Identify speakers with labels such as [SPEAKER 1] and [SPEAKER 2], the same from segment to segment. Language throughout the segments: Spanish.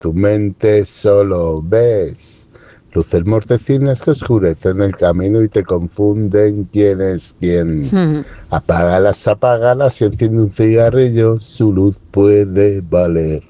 [SPEAKER 1] tu mente solo ves luces mortecinas que oscurecen el camino y te confunden quién es quién. Apágalas y enciende un cigarrillo, su luz puede valer.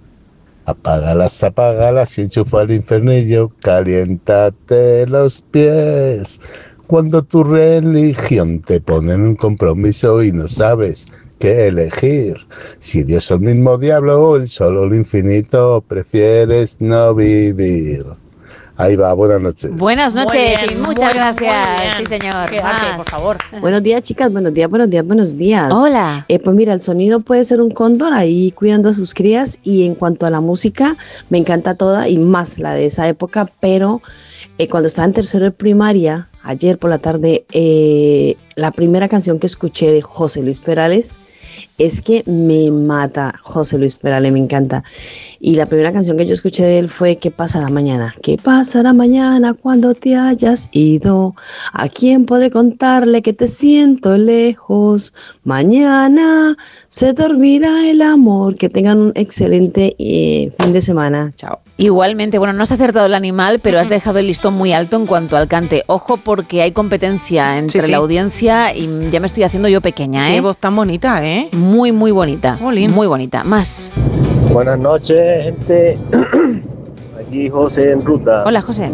[SPEAKER 1] Apágalas y enchufa el infernillo, caliéntate los pies. Cuando tu religión te pone en un compromiso y no sabes qué elegir, si Dios es el mismo diablo o el solo el infinito, prefieres no vivir. Ahí va, buenas noches.
[SPEAKER 2] Buenas noches y muchas gracias.
[SPEAKER 3] Bien.
[SPEAKER 2] Sí, señor.
[SPEAKER 3] Quédate, por favor.
[SPEAKER 4] Buenos días, chicas. Buenos días.
[SPEAKER 2] Hola.
[SPEAKER 4] Pues mira, el sonido puede ser un cóndor ahí cuidando a sus crías. Y en cuanto a la música, me encanta toda y más la de esa época. Pero cuando estaba en tercero de primaria, ayer por la tarde, la primera canción que escuché de José Luis Perales es que me mata. José Luis Perales, me encanta. Y la primera canción que yo escuché de él fue ¿Qué pasará mañana? ¿Qué pasará mañana cuando te hayas ido? ¿A quién podré contarle que te siento lejos? Mañana se dormirá el amor. Que tengan un excelente fin de semana. Chao.
[SPEAKER 2] Igualmente, bueno, no has acertado el animal, pero has dejado el listón muy alto en cuanto al cante. Ojo, porque hay competencia entre la audiencia y ya me estoy haciendo yo pequeña, ¿eh?
[SPEAKER 3] Qué voz tan bonita, ¿eh?
[SPEAKER 2] Muy, muy bonita.
[SPEAKER 3] Jolín.
[SPEAKER 2] Muy bonita. Más.
[SPEAKER 5] Buenas noches, gente. Aquí José en ruta.
[SPEAKER 2] Hola, José.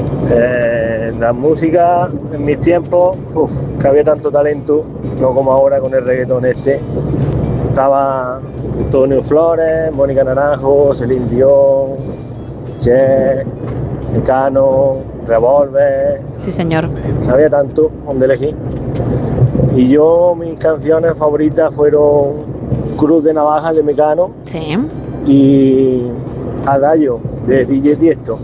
[SPEAKER 5] La música en mis tiempos, que había tanto talento, no como ahora con el reggaetón este. Estaba Antonio Flores, Mónica Naranjo, Celine Dion, Che, Mecano, Revolver.
[SPEAKER 2] Sí, señor.
[SPEAKER 5] Había tanto donde elegir. Y yo, mis canciones favoritas fueron Cruz de Navaja de Mecano.
[SPEAKER 2] Sí.
[SPEAKER 5] Y Adagio de DJ Tiesto.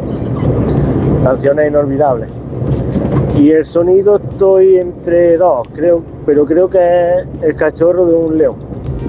[SPEAKER 5] Canciones inolvidables. Y el sonido estoy entre dos, pero creo que es El cachorro de un león.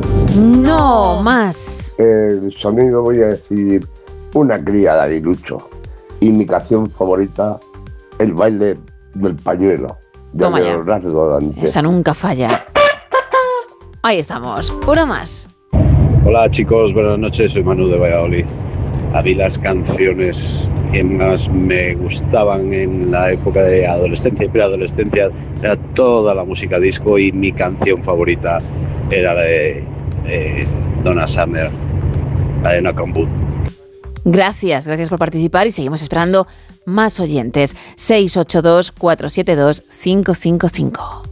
[SPEAKER 2] No, más.
[SPEAKER 6] El sonido voy a decir Una cría de Aguilucho. Y mi canción favorita, El baile del pañuelo. De
[SPEAKER 2] Toma ya.
[SPEAKER 6] Leonardo Dante.
[SPEAKER 2] Esa nunca falla. Ahí estamos. Puro más.
[SPEAKER 7] Hola chicos, buenas noches, soy Manu de Valladolid. A mí las canciones que más me gustaban en la época de adolescencia y preadolescencia era toda la música disco y mi canción favorita era la de Donna Summer, la de Knock on Wood.
[SPEAKER 2] Gracias por participar y seguimos esperando más oyentes. 682-472-555.